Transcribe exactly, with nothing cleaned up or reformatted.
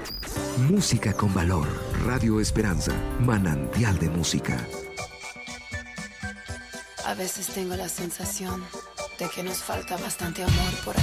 Música con valor. Radio Esperanza. Manantial de música. A veces tengo la sensación de que nos falta bastante amor por aquí.